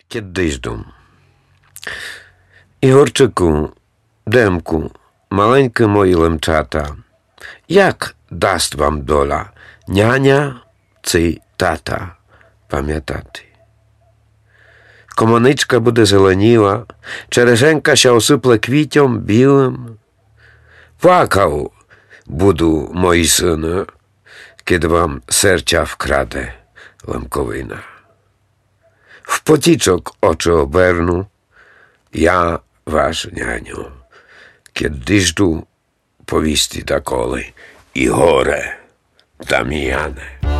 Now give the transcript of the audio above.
Kiedyś dum. Ігорчику, Демку, маленькі мої лемчата, як дасть вам доля, няня чи тата, пам'ятати? Комоничка буде зеленіла, черешенька ся осипле квітям білим. Плакав буду, мої сини, кид вам серця вкраде лемковина. В потічок очі оберну, я ваш няню, kiedy жду повісти доколи і горе Дам'яне.